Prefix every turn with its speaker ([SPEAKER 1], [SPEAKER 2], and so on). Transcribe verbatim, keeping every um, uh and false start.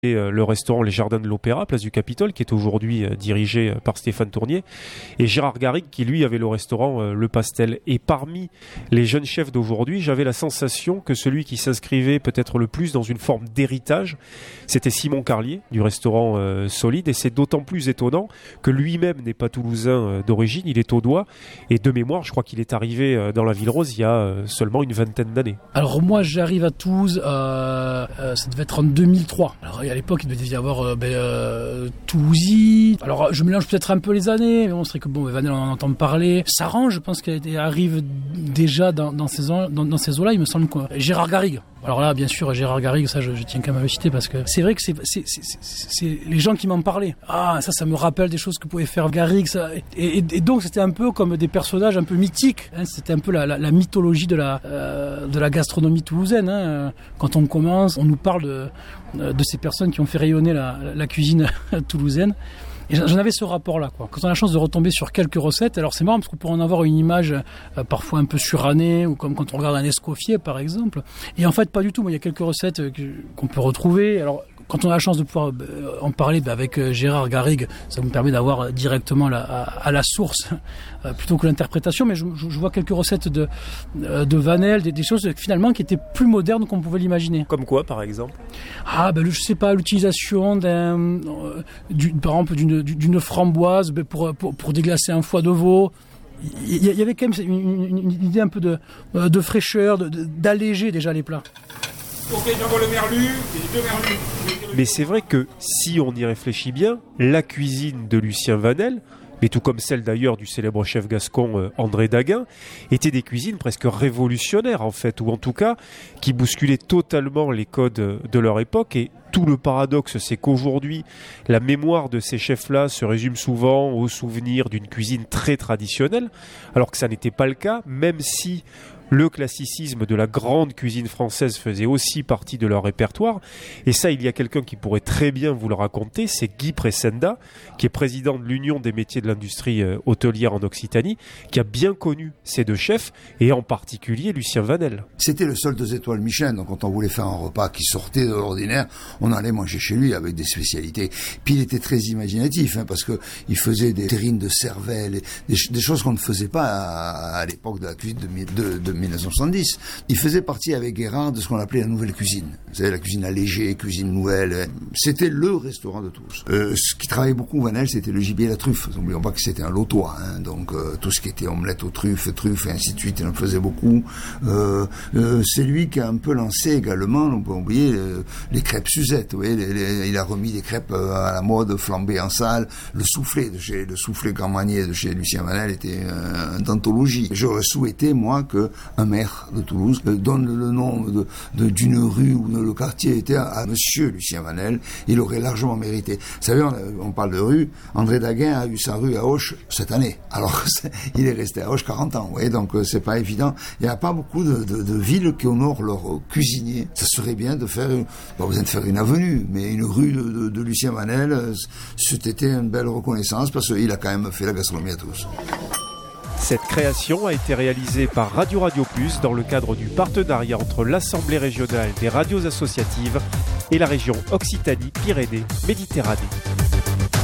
[SPEAKER 1] le restaurant Les Jardins de l'Opéra, place du Capitole, qui est aujourd'hui dirigé par Stéphane Tournier, et Gérard Garrigue qui lui avait le restaurant Le Pastel. Et parmi les jeunes chefs d'aujourd'hui, j'avais la sensation que celui qui s'inscrivait peut-être le plus dans une forme d'héritage, c'était Simon Carlier du restaurant euh, Solide, et c'est d'autant plus étonnant que lui-même n'est pas toulousain euh, d'origine, il est audois, et de mémoire je crois qu'il est arrivé euh, dans la Ville Rose il y a euh, seulement une vingtaine d'années.
[SPEAKER 2] Alors moi j'arrive à Toulouse, euh, euh, ça devait être en deux mille trois. Alors à l'époque il devait y avoir euh, ben, euh, Toulousy. Alors je mélange peut-être un peu les années, mais bon c'est vrai que bon Vanel on en entend parler. Saran je pense qu'elle arrive déjà dans, dans ces dans, dans ces eaux-là, il me semble que Gérard Garrigue. Alors là, bien sûr, Gérard Garrigue, ça, je, je tiens quand même à le citer parce que c'est vrai que c'est, c'est, c'est, c'est, c'est les gens qui m'en parlaient. Ah, ça, ça me rappelle des choses que pouvait faire Garrigue. Ça. Et, et, et donc, c'était un peu comme des personnages un peu mythiques. Hein, c'était un peu la, la, la mythologie de la, euh, de la gastronomie toulousaine. Hein. Quand on commence, on nous parle de, de ces personnes qui ont fait rayonner la, la cuisine toulousaine. Et j'en avais ce rapport-là, quoi. Quand on a la chance de retomber sur quelques recettes, alors c'est marrant parce qu'on peut en avoir une image euh, parfois un peu surannée, ou comme quand on regarde un Escoffier, par exemple. Et en fait, pas du tout. Moi, il y a quelques recettes que, qu'on peut retrouver. Alors, quand on a la chance de pouvoir euh, en parler bah, avec euh, Gérard Garrigue, ça me permet d'avoir euh, directement la, à, à la source euh, plutôt que l'interprétation. Mais je, je, je vois quelques recettes de, euh, de Vanel, des, des choses finalement qui étaient plus modernes qu'on pouvait l'imaginer.
[SPEAKER 1] Comme quoi, par exemple ?
[SPEAKER 2] Ah, ben, je sais pas, l'utilisation d'un, euh, du, par exemple, d'une, d'une framboise ben, pour, pour, pour déglacer un foie de veau. Il y, y avait quand même une, une, une idée un peu de, de fraîcheur, de, de, d'alléger déjà les plats.
[SPEAKER 3] Ok, j'envoie le merlu, et deux merlus.
[SPEAKER 1] Mais c'est vrai que si on y réfléchit bien, la cuisine de Lucien Vanel, mais tout comme celle d'ailleurs du célèbre chef gascon euh, André Daguin, étaient des cuisines presque révolutionnaires en fait, ou en tout cas qui bousculaient totalement les codes de leur époque. Et tout le paradoxe, c'est qu'aujourd'hui, la mémoire de ces chefs-là se résume souvent au souvenir d'une cuisine très traditionnelle, alors que ça n'était pas le cas, même si le classicisme de la grande cuisine française faisait aussi partie de leur répertoire. Et ça, il y a quelqu'un qui pourrait très bien vous le raconter, c'est Guy Pressenda, qui est président de l'Union des métiers de l'industrie euh, hôtelière en Occitanie, qui a bien connu ces deux chefs, et en particulier Lucien Vanel.
[SPEAKER 4] C'était le seul deux étoiles Michelin, donc quand on voulait faire un repas qui sortait de l'ordinaire, on allait manger chez lui avec des spécialités. Puis il était très imaginatif, hein, parce que il faisait des terrines de cervelle, des, des choses qu'on ne faisait pas à, à l'époque de la cuisine de, de, de mille neuf cent soixante-dix. Il faisait partie avec Guérard de ce qu'on appelait la nouvelle cuisine. Vous savez, la cuisine allégée, cuisine nouvelle. C'était le restaurant de Toulouse. Euh, ce qui travaillait beaucoup, Vanel, c'était le gibier et la truffe. N'oublions pas que c'était un lotois, hein, donc euh, tout ce qui était omelette aux truffes, truffes et ainsi de suite, il en faisait beaucoup. Euh, euh, c'est lui qui a un peu lancé également, on peut oublier, euh, les crêpes Suzette. Vous voyez, les, les, il a remis des crêpes à la mode, flambées en salle. Le soufflé de chez, le soufflé Grand Manier de chez Lucien Vanel était euh, une anthologie. J'aurais souhaité, moi, que un maire de Toulouse euh, donne le nom de, de, d'une rue où le quartier était à, à Monsieur Lucien Vanel. Il aurait largement mérité. Vous savez, on, on parle de rue. André Daguin a eu sa rue à Auch cette année. Alors, il est resté à Auch quarante ans. Vous voyez, donc euh, c'est pas évident. Il n'y a pas beaucoup de, de, de villes qui honorent leurs cuisiniers. Ça serait bien de faire, une, pas besoin de faire une avenue, mais une rue de, de, de Lucien Vanel. Euh, c'était une belle reconnaissance parce qu'il a quand même fait la gastronomie à tous.
[SPEAKER 1] Cette création a été réalisée par Radio Radio Plus dans le cadre du partenariat entre l'Assemblée régionale des radios associatives et la région Occitanie-Pyrénées-Méditerranée.